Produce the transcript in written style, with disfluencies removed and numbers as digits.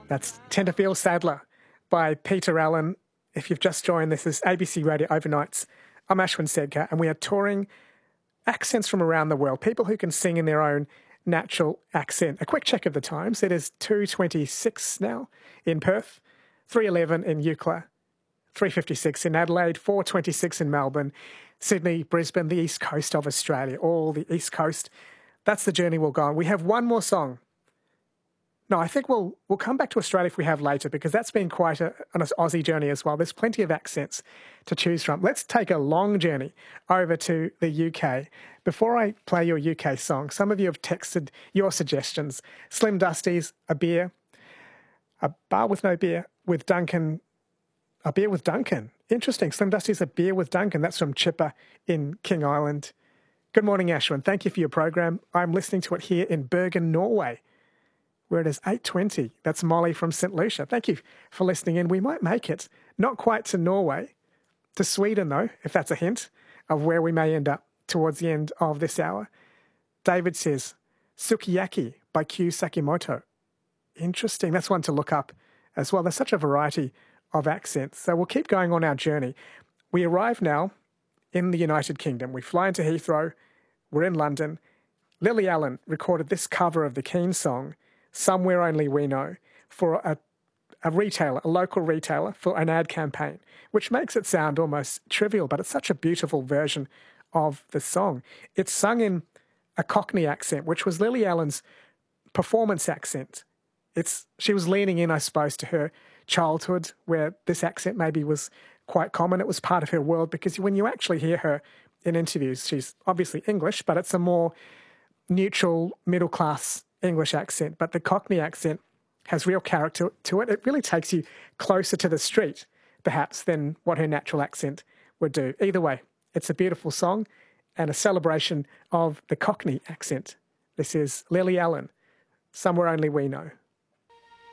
That's Tend to Feel Sadler by Peter Allen. If you've just joined, this is ABC Radio Overnights. I'm Ashwin Sedkar, and we are touring accents from around the world, people who can sing in their own natural accent. A quick check of the times. It is 2:26 now in Perth, 3:11 in Eucla, 3:56 in Adelaide, 4:26 in Melbourne, Sydney, Brisbane, the east coast of Australia, all the east coast. That's the journey we'll go on. We have one more song. No, I think we'll come back to Australia if we have later, because that's been quite an Aussie journey as well. There's plenty of accents to choose from. Let's take a long journey over to the UK. Before I play your UK song, some of you have texted your suggestions. Slim Dusty's A Beer, A Bar with No Beer with Duncan, A Beer with Duncan. Interesting. Slim Dusty's A Beer with Duncan. That's from Chipper in King Island. Good morning, Ashwin. Thank you for your program. I'm listening to it here in Bergen, Norway, where it is 8:20. That's Molly from St. Lucia. Thank you for listening in. We might make it, not quite to Norway, to Sweden though, if that's a hint of where we may end up towards the end of this hour. David says, Sukiyaki by Q Sakimoto. Interesting. That's one to look up as well. There's such a variety of accents. So we'll keep going on our journey. We arrive now in the United Kingdom. We fly into Heathrow. We're in London. Lily Allen recorded this cover of the Keane song, Somewhere Only We Know, for a retailer, a local retailer, for an ad campaign, which makes it sound almost trivial, but it's such a beautiful version of the song. It's sung in a Cockney accent, which was Lily Allen's performance accent. She was leaning in, I suppose, to her childhood, where this accent maybe was quite common. It was part of her world, because when you actually hear her in interviews, she's obviously English, but it's a more neutral, middle-class English accent. But the Cockney accent has real character to it. It really takes you closer to the street, perhaps, than what her natural accent would do. Either way, it's a beautiful song and a celebration of the Cockney accent. This is Lily Allen, Somewhere Only We Know.